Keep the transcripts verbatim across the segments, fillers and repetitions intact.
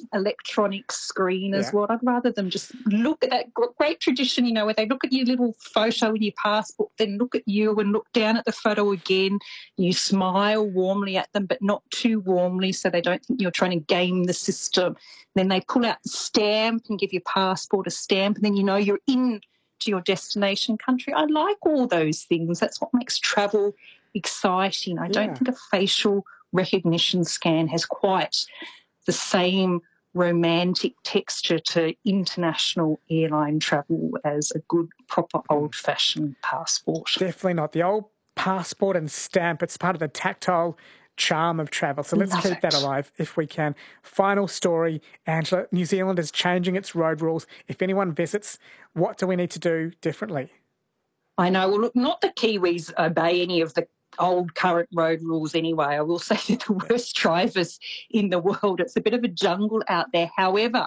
electronic screen as Yeah. well. I'd rather them just look at that gr- great tradition, you know, where they look at your little photo in your passport, then look at you and look down at the photo again. You smile warmly at them, but not too warmly so they don't think you're trying to game the system. Then they pull out the stamp and give your passport a stamp, and then you know you're in to your destination country. I like all those things. That's what makes travel exciting. I Yeah. don't think a facial recognition scan has quite the same romantic texture to international airline travel as a good, proper, old-fashioned passport. Definitely not. The old passport and stamp, it's part of the tactile charm of travel. So let's Love keep it. that alive if we can. Final story, Angela. New Zealand is changing its road rules. If anyone visits, what do we need to do differently? I know. Well, look, not the Kiwis obey any of the old current road rules anyway. I will say they're the worst drivers in the world. It's a bit of a jungle out there. However,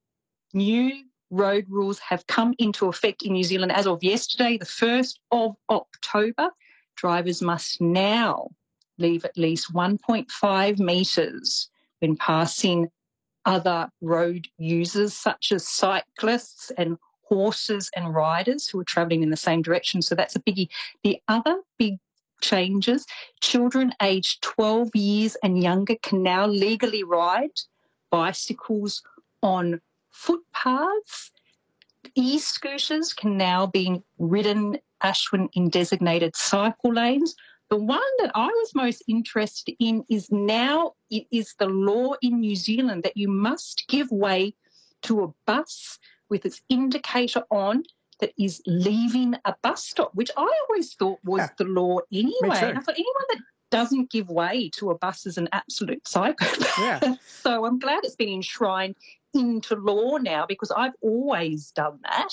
new road rules have come into effect in New Zealand as of yesterday, the first of October. Drivers must now leave at least one point five metres when passing other road users such as cyclists and horses and riders who are travelling in the same direction. So that's a biggie. The other big changes, children aged twelve years and younger can now legally ride bicycles on footpaths. E-scooters can now be ridden, Ashwin, in designated cycle lanes. The one that I was most interested in is now it is the law in New Zealand that you must give way to a bus with its indicator on that is leaving a bus stop, which I always thought was Yeah. the law anyway. Me too. And I thought anyone that doesn't give way to a bus is an absolute psychopath. Yeah. So I'm glad it's been enshrined into law now because I've always done that.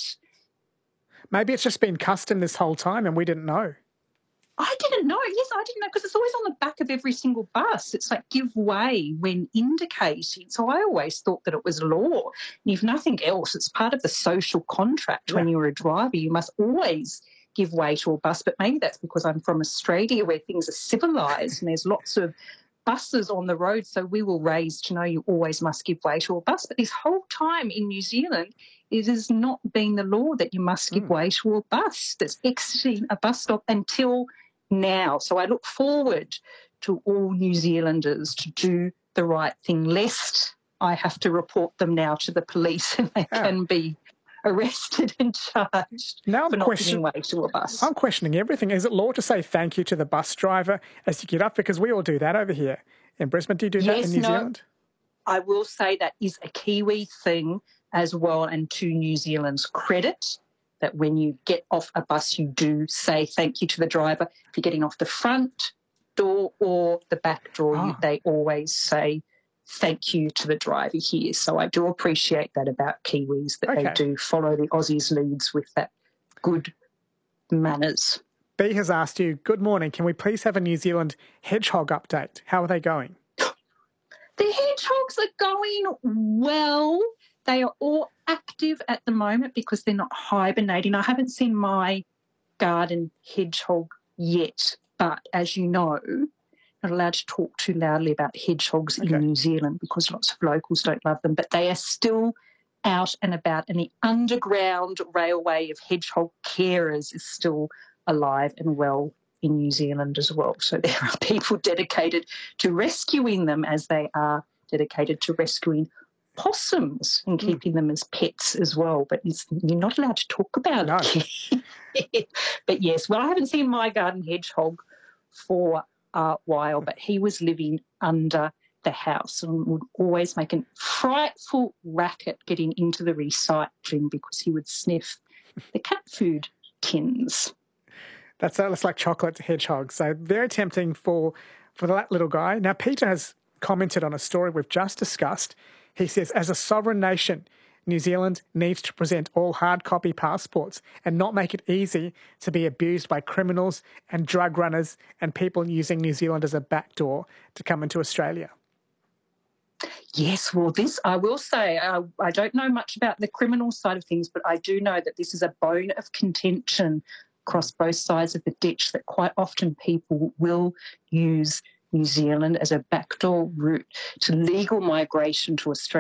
Maybe it's just been custom this whole time and we didn't know. I didn't know. Yes, I didn't know because it's always on the back of every single bus. It's like give way when indicating. So I always thought that it was law. And if nothing else, it's part of the social contract Yeah. when you're a driver. You must always give way to a bus. But maybe that's because I'm from Australia where things are civilised and there's lots of buses on the road. So we were raised to know you always must give way to a bus. But this whole time in New Zealand, it has not been the law that you must give Mm. way to a bus that's exiting a bus stop until now. So I look forward to all New Zealanders to do the right thing, lest I have to report them now to the police and they Yeah. can be arrested and charged Now for I'm not question- giving way to a bus. I'm questioning everything. Is it law to say thank you to the bus driver as you get up? Because we all do that over here in Brisbane. Do you do that Yes, in New no. Zealand? I will say that is a Kiwi thing as well, and to New Zealand's credit, that when you get off a bus, you do say thank you to the driver. If you're getting off the front door or the back door, you, Ah. they always say thank you to the driver here. So I do appreciate that about Kiwis, that Okay. they do follow the Aussies' leads with that good manners. B has asked you, good morning, can we please have a New Zealand hedgehog update? How are they going? The hedgehogs are going well. They are all active at the moment because they're not hibernating. I haven't seen my garden hedgehog yet, but as you know, not allowed to talk too loudly about hedgehogs Okay. in New Zealand because lots of locals don't love them, but they are still out and about, and the underground railway of hedgehog carers is still alive and well in New Zealand as well. So there are people dedicated to rescuing them as they are dedicated to rescuing possums and keeping them as pets as well. But it's, you're not allowed to talk about No. it. But yes, well, I haven't seen my garden hedgehog for a while, but he was living under the house and would always make a frightful racket getting into the recycling because he would sniff the cat food tins. That's, that's like chocolate hedgehog. So very tempting for, for that little guy. Now, Peter has commented on a story we've just discussed. He says, as a sovereign nation, New Zealand needs to present all hard copy passports and not make it easy to be abused by criminals and drug runners and people using New Zealand as a backdoor to come into Australia. Yes, well, this, I will say, I, I don't know much about the criminal side of things, but I do know that this is a bone of contention across both sides of the ditch, that quite often people will use New Zealand as a backdoor route to legal migration to Australia.